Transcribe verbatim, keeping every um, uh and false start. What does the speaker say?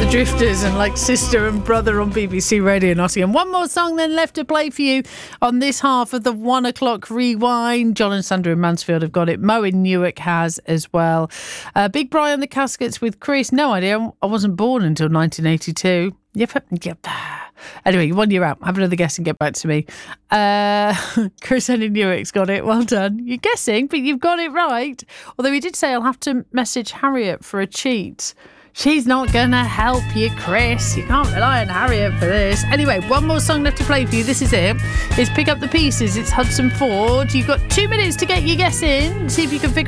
Drifters and like Sister and Brother on B B C Radio Nottingham. One more song then left to play for you on this half of the one o'clock rewind. John and Sandra in Mansfield have got it. Mo in Newark has as well. Uh, Big Brian on the Caskets with Chris. No idea. I wasn't born until nineteen eighty-two. Yep. Yep. Anyway, one year out. Have another guess and get back to me. Uh, Chris in Newark's got it. Well done. You're guessing, but you've got it right. Although he did say I'll have to message Harriet for a cheat. She's not going to help you, Chris. You can't rely on Harriet for this. Anyway, one more song left to play for you. This is it. It's Pick Up the Pieces. It's Hudson Ford. You've got two minutes to get your guess in. See if you can figure